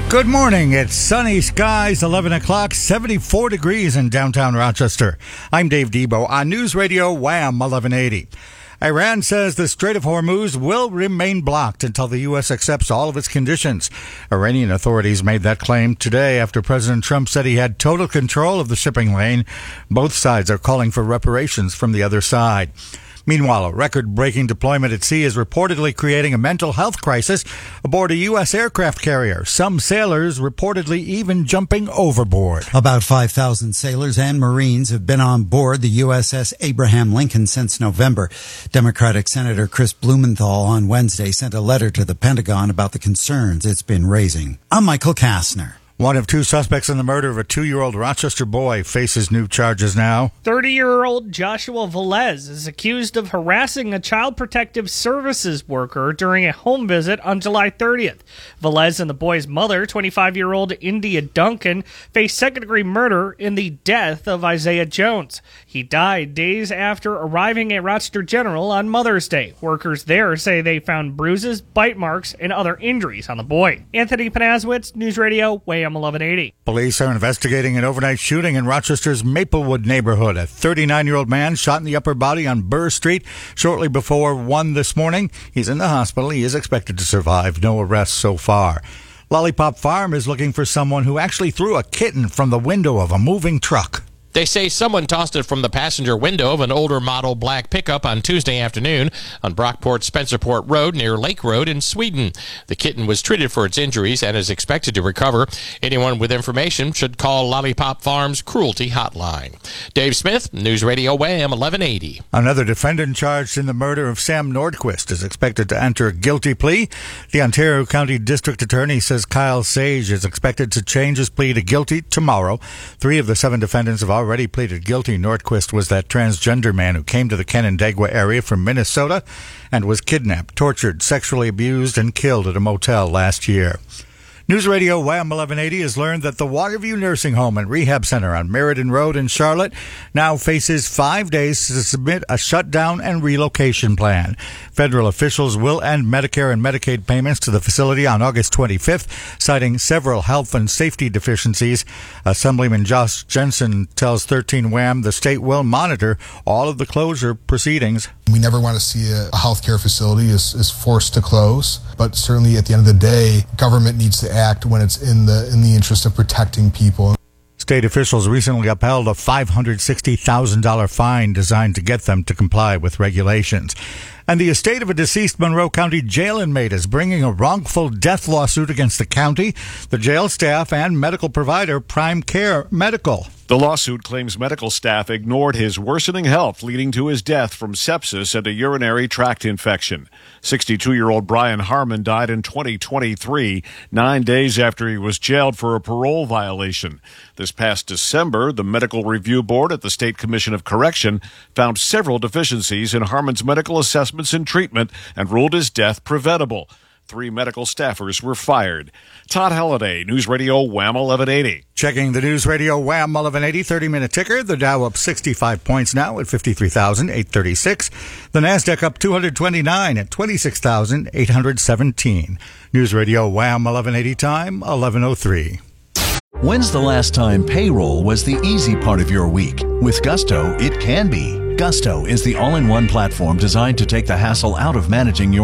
Good morning. It's sunny skies, 11 o'clock, 74 degrees in downtown Rochester. I'm Dave Debo on News Radio Wham 1180. Iran says the Strait of Hormuz will remain blocked until the U.S. accepts all of its conditions. Iranian authorities made that claim today after President Trump said he had total control of the shipping lane. Both sides are calling for reparations from the other side. Meanwhile, a record-breaking deployment at sea is reportedly creating a mental health crisis aboard a U.S. aircraft carrier. Some sailors reportedly even jumping overboard. About 5,000 sailors and Marines have been on board the USS Abraham Lincoln since November. Democratic Senator Chris Blumenthal on Wednesday sent a letter to the Pentagon about the concerns it's been raising. I'm Michael Kastner. One of two suspects in the murder of a 2-year-old Rochester boy faces new charges now. 30-year-old Joshua Velez is accused of harassing a Child Protective Services worker during a home visit on July 30th. Velez and the boy's mother, 25-year-old India Duncan, face second-degree murder in the death of Isaiah Jones. He died days after arriving at Rochester General on Mother's Day. Workers there say they found bruises, bite marks, and other injuries on the boy. Anthony Panazwitz, News Radio, WAM 1180. Police are investigating an overnight shooting in Rochester's Maplewood neighborhood. A 39-year-old man shot in the upper body on Burr Street shortly before 1 this morning. He's in the hospital. He is expected to survive. No arrests so far. Lollipop Farm is looking for someone who actually threw a kitten from the window of a moving truck. They say someone tossed it from the passenger window of an older model black pickup on Tuesday afternoon on Brockport-Spencerport Road near Lake Road in Sweden. The kitten was treated for its injuries and is expected to recover. Anyone with information should call Lollipop Farm's Cruelty Hotline. Dave Smith, News Radio WAM 1180. Another defendant charged in the murder of Sam Nordquist is expected to enter a guilty plea. The Ontario County District Attorney says Kyle Sage is expected to change his plea to guilty tomorrow. 3 of the 7 defendants have already pleaded guilty. Nordquist was that transgender man who came to the Canandaigua area from Minnesota and was kidnapped, tortured, sexually abused, and killed at a motel last year. News Radio WHAM 1180 has learned that the Waterview Nursing Home and Rehab Center on Meriden Road in Charlotte now faces 5 days to submit a shutdown and relocation plan. Federal officials will end Medicare and Medicaid payments to the facility on August 25th, citing several health and safety deficiencies. Assemblyman Josh Jensen tells 13 WHAM the state will monitor all of the closure proceedings. We never want to see a healthcare facility is forced to close, but certainly at the end of the day, government needs to act when it's in the interest of protecting people. State officials recently upheld a $560,000 fine designed to get them to comply with regulations. And the estate of a deceased Monroe County jail inmate is bringing a wrongful death lawsuit against the county, the jail staff, and medical provider Prime Care Medical. The lawsuit claims medical staff ignored his worsening health, leading to his death from sepsis and a urinary tract infection. 62-year-old Brian Harmon died in 2023, 9 days after he was jailed for a parole violation. This past December, the Medical Review Board at the State Commission of Correction found several deficiencies in Harmon's medical assessments and treatment and ruled his death preventable. 3 medical staffers were fired. Todd Halliday, News Radio WHAM 1180. Checking the News Radio WHAM 1180 30-minute ticker. The Dow up 65 points now at 53,836. The Nasdaq up 229 at 26,817. News Radio WHAM 1180 time 11:03. When's the last time payroll was the easy part of your week? With Gusto, it can be. Gusto is the all-in-one platform designed to take the hassle out of managing your